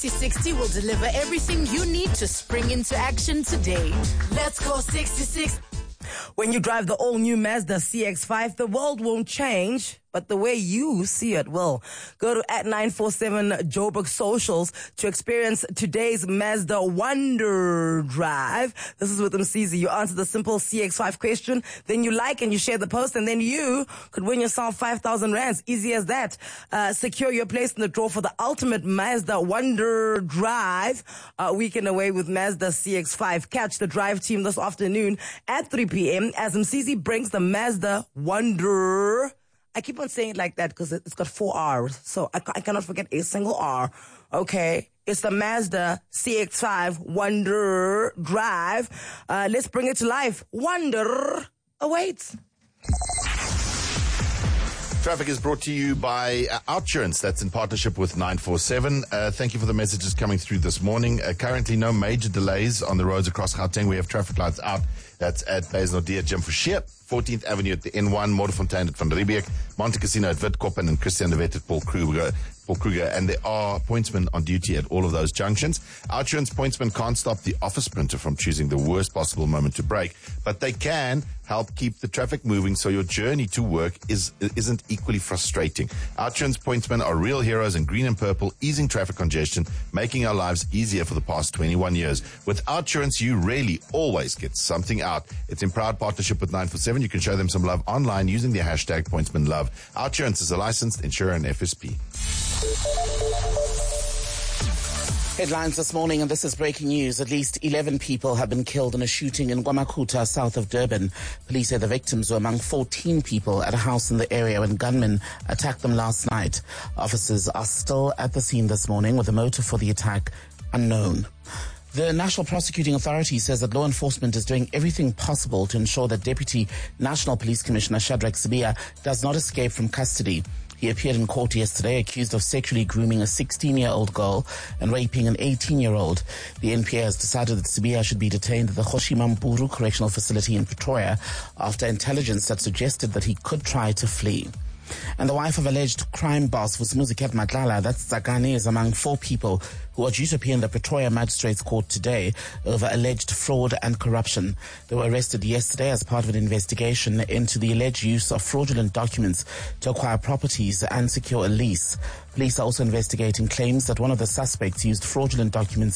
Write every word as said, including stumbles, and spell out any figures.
sixty sixty will deliver everything you need to spring into action today. Let's go sixty-six. When you drive the all-new Mazda C X five, the world won't change, but the way you see it will. Go to at nine four seven Joburg Socials to experience today's Mazda Wonder Drive. This is with M C Z. You answer the simple C X five question, then you like and you share the post, and then you could win yourself five thousand rands. Easy as that. Uh, secure your place in the draw for the ultimate Mazda Wonder Drive. Uh, weekend away with Mazda C X five. Catch the drive team this afternoon at three p.m. as M C Z brings the Mazda Wonder. I keep on saying it like that because it's got four R's, so I, I cannot forget a single R. Okay, it's the Mazda C X five Wonder Drive. Uh, let's bring it to life. Wonder awaits. Traffic is brought to you by uh, Outsurance. That's in partnership with nine four seven. Uh, thank you for the messages coming through this morning. Uh, currently, no major delays on the roads across Gauteng. We have traffic lights out. That's at Baisnordia, Jim Forshire, fourteenth Avenue at the N one, Modderfontein at Van Riebeek, Monte Casino at Witkoppen, and Christian de Wet at Paul Kruger. Paul Kruger, and there are pointsmen on duty at all of those junctions. Outsurance pointsmen can't stop the office printer from choosing the worst possible moment to brake, but they can help keep the traffic moving so your journey to work is, isn't equally frustrating. Outsurance pointsmen are real heroes in green and purple, easing traffic congestion, making our lives easier for the past twenty-one years. With Outsurance, you really always get something out. It's in proud partnership with nine four seven. You can show them some love online using the hashtag pointsmanlove. Outsurance is a licensed insurer and F S P. Headlines this morning, and this is breaking news. At least eleven people have been killed in a shooting in Gwamakuta, south of Durban. Police say the victims were among fourteen people at a house in the area when gunmen attacked them last night. Officers are still at the scene this morning with the motive for the attack unknown. The National Prosecuting Authority says that law enforcement is doing everything possible to ensure that Deputy National Police Commissioner Shadrack Sibiya does not escape from custody. He appeared in court yesterday accused of sexually grooming a sixteen-year-old girl and raping an eighteen-year-old. The N P A has decided that Sibiya should be detained at the Kgoshimamphuru Correctional Facility in Pretoria after intelligence that suggested that he could try to flee. And the wife of alleged crime boss Vusimuzi Matlala, that's Tsakani, is among four people who are due to appear in the Pretoria Magistrates Court today over alleged fraud and corruption. They were arrested yesterday as part of an investigation into the alleged use of fraudulent documents to acquire properties and secure a lease. Police are also investigating claims that one of the suspects used fraudulent documents